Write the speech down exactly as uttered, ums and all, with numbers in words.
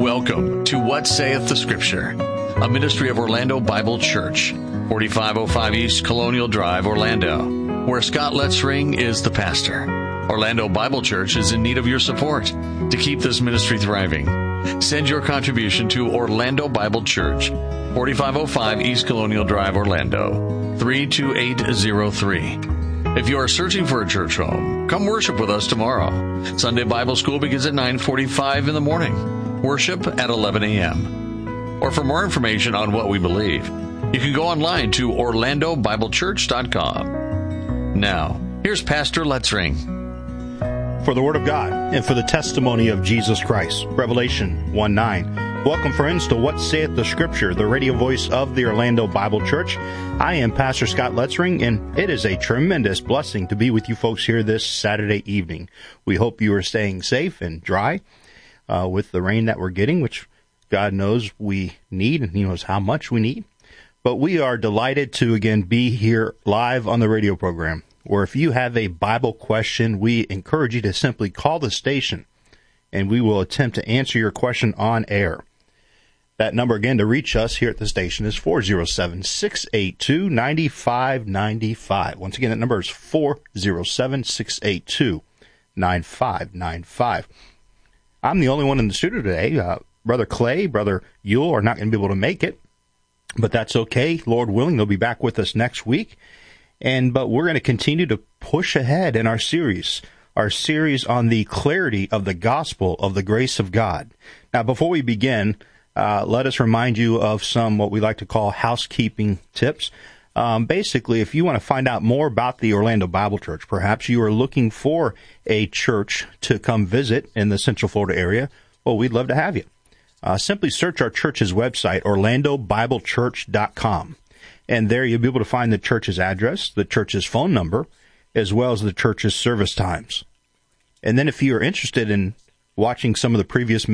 Welcome to What Saith the Scripture, a ministry of Orlando Bible Church, forty-five oh five East Colonial Drive, Orlando, where Scott Letzring is the pastor. Orlando Bible Church is in need of your support to keep this ministry thriving. Send your contribution to Orlando Bible Church, forty-five oh five East Colonial Drive, Orlando, three two eight zero three. If you are searching for a church home, come worship with us tomorrow. Sunday Bible School begins at nine forty-five in the morning. Worship at eleven a.m. Or for more information on what we believe, you can go online to orlando bible church dot com. Now, here's Pastor Letzring. For the Word of God and for the testimony of Jesus Christ. Revelation one nine. Welcome, friends, to What Saith the Scripture, the radio voice of the Orlando Bible Church. I am Pastor Scott Letzring, and it is a tremendous blessing to be with you folks here this Saturday evening. We hope you are staying safe and dry uh, with the rain that we're getting, which God knows we need, and He knows how much we need. But we are delighted to, again, be here live on the radio program, where if you have a Bible question, we encourage you to simply call the station, and we will attempt to answer your question on air. That number, again, to reach us here at the station is four oh seven, six eight two, nine five nine five. Once again, that number is four oh seven, six eight two, nine five nine five. I'm the only one in the studio today. Uh, Brother Clay, Brother Yule are not going to be able to make it, but that's okay. Lord willing, they'll be back with us next week. And but we're going to continue to push ahead in our series, our series on the clarity of the gospel of the grace of God. Now, before we begin, uh, let us remind you of some what we like to call housekeeping tips. Um, basically, if you want to find out more about the Orlando Bible Church, perhaps you are looking for a church to come visit in the Central Florida area, well, we'd love to have you. Uh, simply search our church's website, orlando bible church dot com. And there you'll be able to find the church's address, the church's phone number, as well as the church's service times. And then if you are interested in watching some of the previous